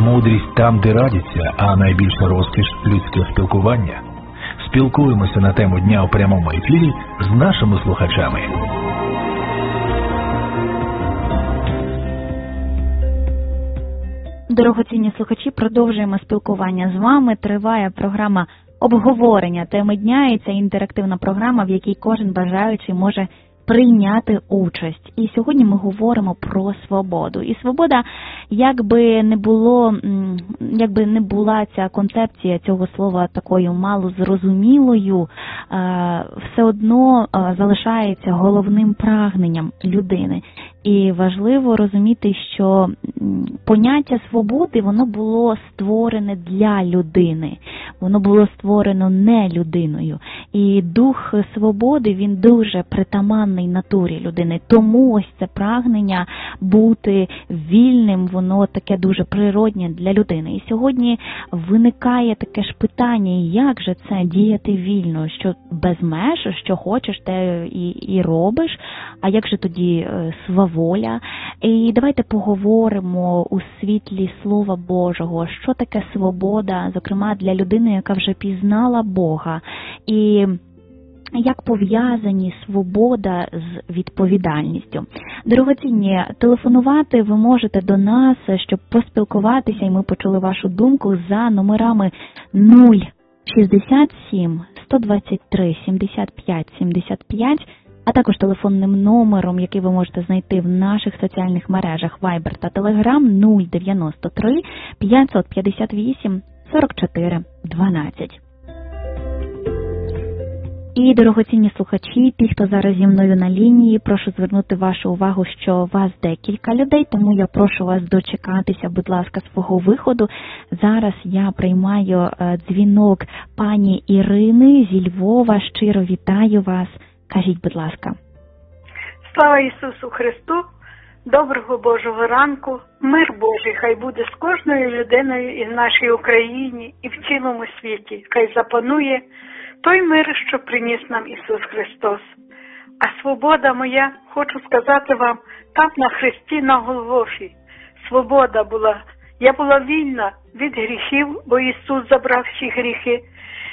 Мудрість там, де радяться, а найбільша розкіш людське спілкування. Спілкуємося на тему дня у прямому ефірі з нашими слухачами. Дорогоцінні слухачі, продовжуємо спілкування з вами. Триває програма обговорення теми дня, і це інтерактивна програма, в якій кожен бажаючий може прийняти участь. І сьогодні ми говоримо про свободу. І свобода, якби не була ця концепція цього слова такою малозрозумілою, все одно залишається головним прагненням людини. І важливо розуміти, що поняття свободи, воно було створене для людини. Воно було створено не людиною. І дух свободи, він дуже притаманний натурі людини. Тому ось це прагнення бути вільним, воно таке дуже природнє для людини. І сьогодні виникає таке ж питання, як же це діяти вільно, що без меж, що хочеш, те і робиш, а як же тоді сваволя? І давайте поговоримо у світлі Слова Божого, що таке свобода, зокрема для людини, яка вже пізнала Бога, і як пов'язані свобода з відповідальністю. Дорогоцінні, телефонувати ви можете до нас, щоб поспілкуватися, і ми почули вашу думку за номерами 067 123 75 75, а також телефонним номером, який ви можете знайти в наших соціальних мережах Viber та Telegram 093 558 44 12. І, дорогоцінні слухачі, ті, хто зараз зі мною на лінії, прошу звернути вашу увагу, що вас декілька людей, тому я прошу вас дочекатися, будь ласка, свого виходу. Зараз я приймаю дзвінок пані Ірини зі Львова. Щиро вітаю вас. Кажіть, будь ласка. Слава Ісусу Христу! Доброго Божого ранку! Мир Божий хай буде з кожною людиною і в нашій Україні, і в цілому світі. Хай запанує той мир, що приніс нам Ісус Христос. А свобода моя, хочу сказати вам, там на хресті на Голгофі. Свобода була. Я була вільна від гріхів, бо Ісус забрав всі гріхи.